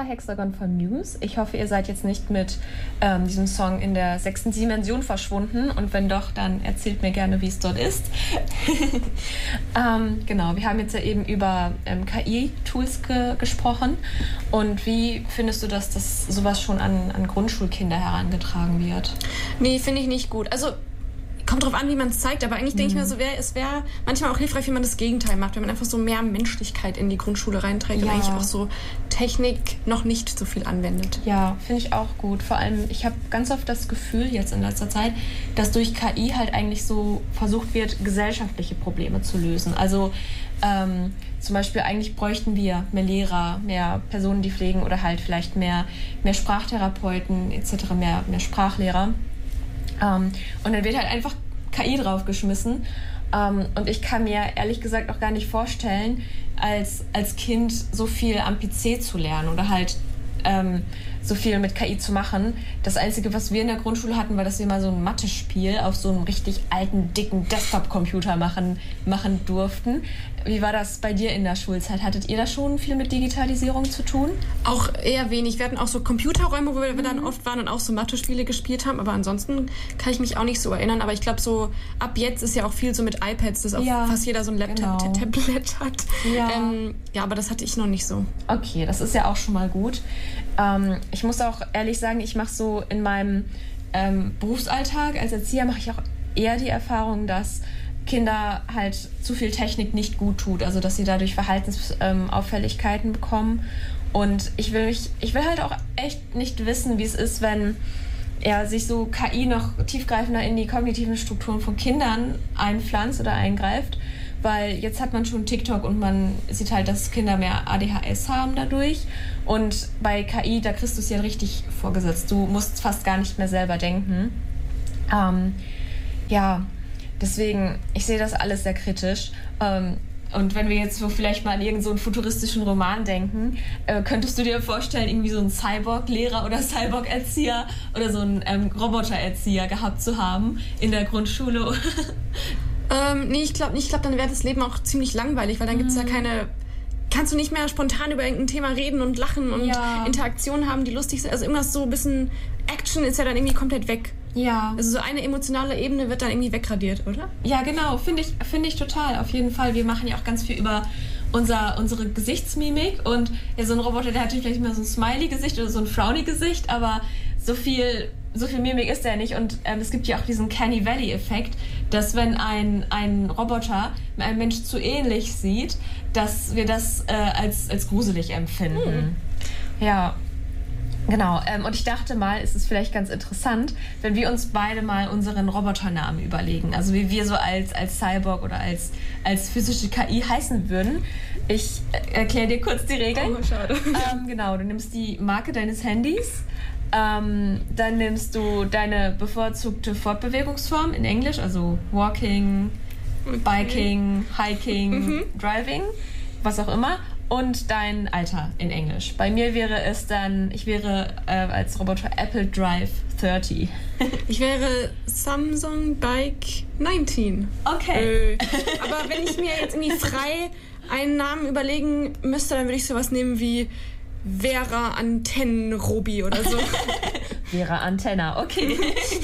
Hexagon von Muse. Ich hoffe, ihr seid jetzt nicht mit diesem Song in der 6. Dimension verschwunden. Und wenn doch, dann erzählt mir gerne, wie es dort ist. Genau, wir haben jetzt ja eben über KI-Tools gesprochen. Und wie findest du, dass das sowas schon an Grundschulkinder herangetragen wird? Nee, finde ich nicht gut. Also kommt drauf an, wie man es zeigt, aber eigentlich denke ich mir so, es wäre manchmal auch hilfreich, wenn man das Gegenteil macht, wenn man einfach so mehr Menschlichkeit in die Grundschule reinträgt und eigentlich auch so Technik noch nicht so viel anwendet. Ja, finde ich auch gut. Vor allem, ich habe ganz oft das Gefühl jetzt in letzter Zeit, dass durch KI halt eigentlich so versucht wird, gesellschaftliche Probleme zu lösen. Also zum Beispiel eigentlich bräuchten wir mehr Lehrer, mehr Personen, die pflegen oder halt vielleicht mehr Sprachtherapeuten etc., mehr Sprachlehrer. Und dann wird halt einfach KI draufgeschmissen. Und ich kann mir ehrlich gesagt auch gar nicht vorstellen, als Kind so viel am PC zu lernen oder halt so viel mit KI zu machen. Das Einzige, was wir in der Grundschule hatten, war, dass wir mal so ein Mathe-Spiel auf so einem richtig alten, dicken Desktop-Computer machen durften. Wie war das bei dir in der Schulzeit? Hattet ihr da schon viel mit Digitalisierung zu tun? Auch eher wenig. Wir hatten auch so Computerräume, wo wir dann oft waren und auch so Mathe-Spiele gespielt haben. Aber ansonsten kann ich mich auch nicht so erinnern. Aber ich glaube, so ab jetzt ist ja auch viel so mit iPads, dass auch fast jeder so ein Laptop-Tablet hat. Ja, aber das hatte ich noch nicht so. Okay, das ist ja auch schon mal gut. Ich muss auch ehrlich sagen, ich mache so in meinem Berufsalltag als Erzieher mache ich auch eher die Erfahrung, dass Kinder halt zu viel Technik nicht gut tut, also dass sie dadurch Verhaltensauffälligkeiten bekommen. Und ich will halt auch echt nicht wissen, wie es ist, wenn sich so KI noch tiefgreifender in die kognitiven Strukturen von Kindern einpflanzt oder eingreift. Weil jetzt hat man schon TikTok und man sieht halt, dass Kinder mehr ADHS haben dadurch. Und bei KI, da kriegst du es ja richtig vorgesetzt. Du musst fast gar nicht mehr selber denken. Deswegen, ich sehe das alles sehr kritisch. Und wenn wir jetzt so vielleicht mal an irgendeinen so einen futuristischen Roman denken, könntest du dir vorstellen, irgendwie so einen Cyborg-Lehrer oder Cyborg-Erzieher oder so einen Roboter-Erzieher gehabt zu haben in der Grundschule? Nee, ich glaube nicht. Ich glaube, dann wäre das Leben auch ziemlich langweilig, weil dann gibt es ja kannst du nicht mehr spontan über irgendein Thema reden und lachen und Interaktionen haben, die lustig sind. Also irgendwas so ein bisschen Action ist ja dann irgendwie komplett weg. Ja. Also so eine emotionale Ebene wird dann irgendwie wegradiert, oder? Ja, genau. Finde ich total. Auf jeden Fall. Wir machen ja auch ganz viel über unsere Gesichtsmimik und so ein Roboter, der hat vielleicht immer so ein Smiley-Gesicht oder so ein Frowny-Gesicht, aber so viel Mimik ist der nicht. Und es gibt ja auch diesen Canny Valley-Effekt, dass wenn ein Roboter einem Mensch zu ähnlich sieht, dass wir das als gruselig empfinden. Ja, genau. Und ich dachte mal, es ist vielleicht ganz interessant, wenn wir uns beide mal unseren Roboternamen überlegen. Also wie wir so als Cyborg oder als physische KI heißen würden. Ich erkläre dir kurz die Regeln. Oh, schade. Genau, du nimmst die Marke deines Handys. Dann nimmst du deine bevorzugte Fortbewegungsform in Englisch, also Walking, Biking, Hiking, Driving, was auch immer, und dein Alter in Englisch. Bei mir wäre es dann, ich wäre als Roboter Apple Drive 30. Ich wäre Samsung Bike 19. Okay. Aber wenn ich mir jetzt irgendwie frei einen Namen überlegen müsste, dann würde ich sowas nehmen wie Vera Antennenrobi oder so. Vera Antenna, okay.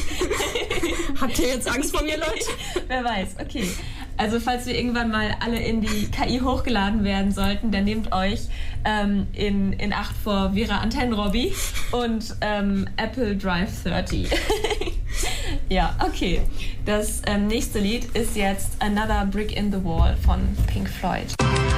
Habt ihr jetzt Angst vor mir, Leute? Wer weiß, okay. Also falls wir irgendwann mal alle in die KI hochgeladen werden sollten, dann nehmt euch in Acht vor Vera Antennenrobi und Apple Drive 30. Ja, okay. Das nächste Lied ist jetzt Another Brick in the Wall von Pink Floyd.